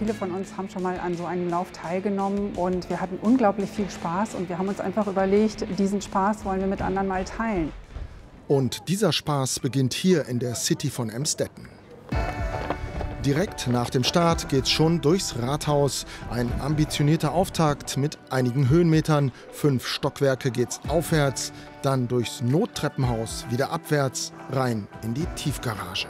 viele von uns haben schon mal an so einem Lauf teilgenommen und wir hatten unglaublich viel Spaß und wir haben uns einfach überlegt, diesen Spaß wollen wir mit anderen mal teilen. Und dieser Spaß beginnt hier in der City von Emstetten. Direkt nach dem Start geht's schon durchs Rathaus. Ein ambitionierter Auftakt mit einigen Höhenmetern. 5 Stockwerke geht's aufwärts, dann durchs Nottreppenhaus, wieder abwärts, rein in die Tiefgarage.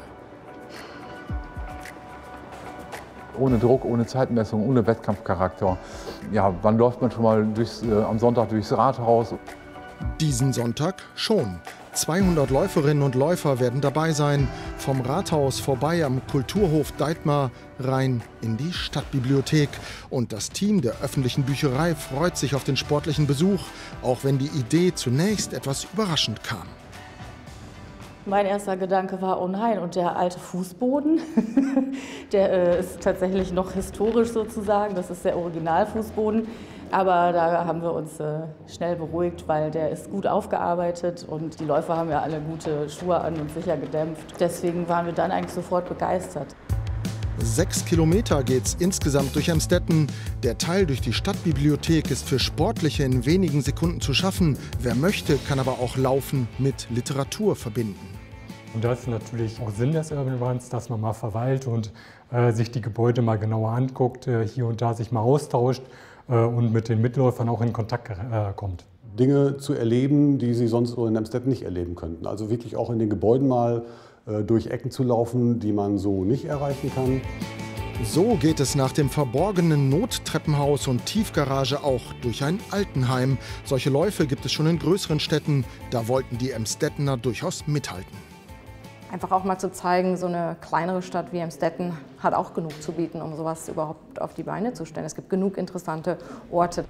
Ohne Druck, ohne Zeitmessung, ohne Wettkampfcharakter. Ja, wann läuft man schon mal am Sonntag durchs Rathaus? Diesen Sonntag schon. 200 Läuferinnen und Läufer werden dabei sein. Vom Rathaus vorbei am Kulturhof Deitmar rein in die Stadtbibliothek. Und das Team der öffentlichen Bücherei freut sich auf den sportlichen Besuch, auch wenn die Idee zunächst etwas überraschend kam. Mein erster Gedanke war, oh nein, und der alte Fußboden, der ist tatsächlich noch historisch sozusagen, das ist der Originalfußboden. Aber da haben wir uns schnell beruhigt, weil der ist gut aufgearbeitet und die Läufer haben ja alle gute Schuhe an und sicher gedämpft. Deswegen waren wir dann eigentlich sofort begeistert. 6 Kilometer geht's insgesamt durch Emstetten. Der Teil durch die Stadtbibliothek ist für Sportliche in wenigen Sekunden zu schaffen. Wer möchte, kann aber auch Laufen mit Literatur verbinden. Und das ist natürlich auch Sinn des Urban Runs, dass man mal verweilt und sich die Gebäude mal genauer anguckt, hier und da sich mal austauscht und mit den Mitläufern auch in Kontakt kommt. Dinge zu erleben, die sie sonst so in Emstetten nicht erleben könnten. Also wirklich auch in den Gebäuden mal durch Ecken zu laufen, die man so nicht erreichen kann. So geht es nach dem verborgenen Nottreppenhaus und Tiefgarage auch durch ein Altenheim. Solche Läufe gibt es schon in größeren Städten. Da wollten die Emstettener durchaus mithalten. Einfach auch mal zu zeigen, so eine kleinere Stadt wie Emstetten hat auch genug zu bieten, um sowas überhaupt auf die Beine zu stellen. Es gibt genug interessante Orte.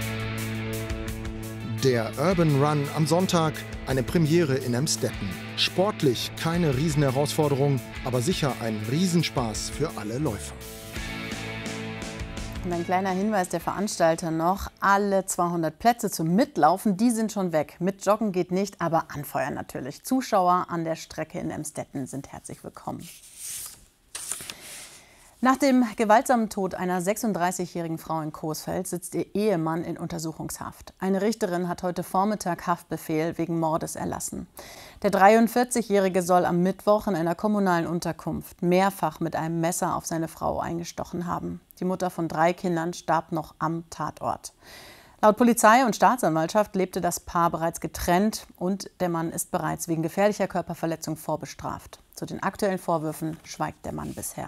Der Urban Run am Sonntag, eine Premiere in Emstetten. Sportlich keine Riesenherausforderung, aber sicher ein Riesenspaß für alle Läufer. Und ein kleiner Hinweis der Veranstalter noch, alle 200 Plätze zum Mitlaufen, die sind schon weg. Mit Joggen geht nicht, aber anfeuern natürlich. Zuschauer an der Strecke in Emstetten sind herzlich willkommen. Nach dem gewaltsamen Tod einer 36-jährigen Frau in Coesfeld sitzt ihr Ehemann in Untersuchungshaft. Eine Richterin hat heute Vormittag Haftbefehl wegen Mordes erlassen. Der 43-Jährige soll am Mittwoch in einer kommunalen Unterkunft mehrfach mit einem Messer auf seine Frau eingestochen haben. Die Mutter von 3 Kindern starb noch am Tatort. Laut Polizei und Staatsanwaltschaft lebte das Paar bereits getrennt und der Mann ist bereits wegen gefährlicher Körperverletzung vorbestraft. Zu den aktuellen Vorwürfen schweigt der Mann bisher.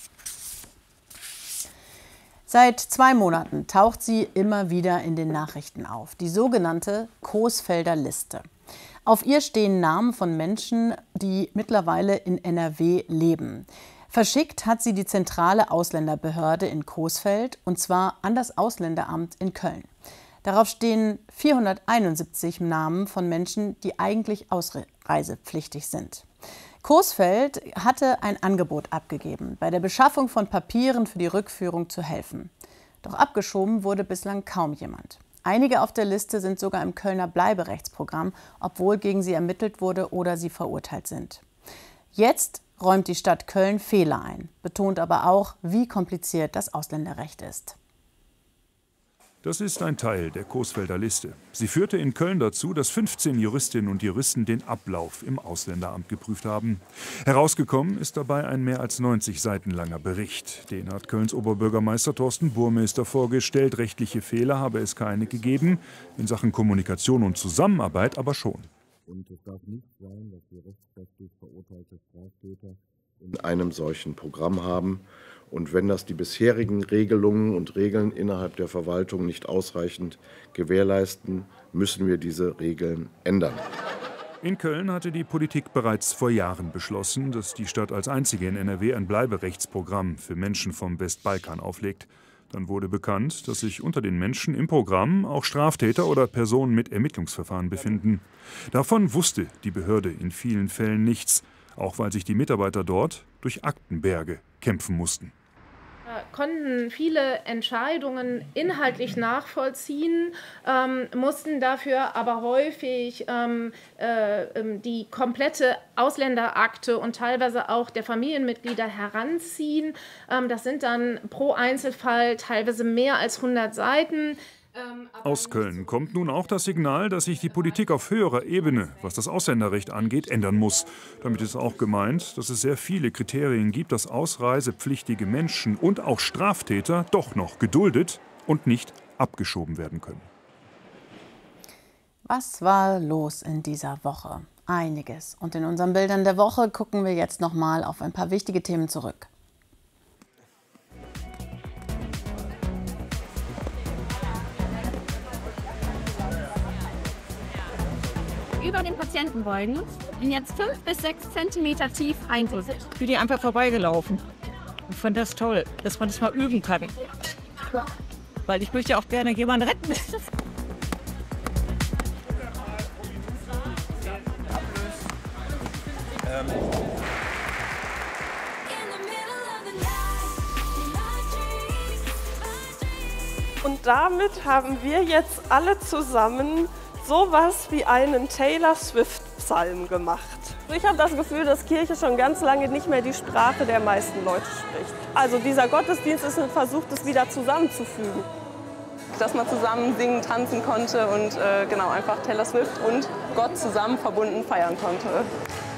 Seit 2 Monaten taucht sie immer wieder in den Nachrichten auf, die sogenannte Coesfelder Liste. Auf ihr stehen Namen von Menschen, die mittlerweile in NRW leben. Verschickt hat sie die zentrale Ausländerbehörde in Coesfeld, und zwar an das Ausländeramt in Köln. Darauf stehen 471 Namen von Menschen, die eigentlich ausreisepflichtig sind. Coesfeld hatte ein Angebot abgegeben, bei der Beschaffung von Papieren für die Rückführung zu helfen. Doch abgeschoben wurde bislang kaum jemand. Einige auf der Liste sind sogar im Kölner Bleiberechtsprogramm, obwohl gegen sie ermittelt wurde oder sie verurteilt sind. Jetzt räumt die Stadt Köln Fehler ein, betont aber auch, wie kompliziert das Ausländerrecht ist. Das ist ein Teil der Coesfelder Liste. Sie führte in Köln dazu, dass 15 Juristinnen und Juristen den Ablauf im Ausländeramt geprüft haben. Herausgekommen ist dabei ein mehr als 90 Seiten langer Bericht. Den hat Kölns Oberbürgermeister Thorsten Burmeister vorgestellt. Rechtliche Fehler habe es keine gegeben, in Sachen Kommunikation und Zusammenarbeit aber schon. Und es darf nicht sein, dass wir rechtskräftig verurteilte Straftäter in einem solchen Programm haben. Und wenn das die bisherigen Regelungen und Regeln innerhalb der Verwaltung nicht ausreichend gewährleisten, müssen wir diese Regeln ändern. In Köln hatte die Politik bereits vor Jahren beschlossen, dass die Stadt als einzige in NRW ein Bleiberechtsprogramm für Menschen vom Westbalkan auflegt. Dann wurde bekannt, dass sich unter den Menschen im Programm auch Straftäter oder Personen mit Ermittlungsverfahren befinden. Davon wusste die Behörde in vielen Fällen nichts, auch weil sich die Mitarbeiter dort durch Aktenberge kämpfen mussten. konnten viele Entscheidungen inhaltlich nachvollziehen, mussten dafür aber häufig die komplette Ausländerakte und teilweise auch der Familienmitglieder heranziehen. Das sind dann pro Einzelfall teilweise mehr als 100 Seiten. Aus Köln kommt nun auch das Signal, dass sich die Politik auf höherer Ebene, was das Ausländerrecht angeht, ändern muss. Damit ist auch gemeint, dass es sehr viele Kriterien gibt, dass ausreisepflichtige Menschen und auch Straftäter doch noch geduldet und nicht abgeschoben werden können. Was war los in dieser Woche? Einiges. Und in unseren Bildern der Woche gucken wir jetzt noch mal auf ein paar wichtige Themen zurück. Über den Patienten beugen und jetzt 5 bis 6 Zentimeter tief eindrücken. Ich bin hier einfach vorbeigelaufen und fand das toll, dass man das mal üben kann. Weil ich möchte auch gerne jemanden retten. Und damit haben wir jetzt alle zusammen sowas wie einen Taylor Swift-Psalm gemacht. Ich habe das Gefühl, dass Kirche schon ganz lange nicht mehr die Sprache der meisten Leute spricht. Also dieser Gottesdienst ist ein Versuch, das wieder zusammenzufügen. Dass man zusammen singen, tanzen konnte und genau einfach Taylor Swift und Gott zusammen verbunden feiern konnte.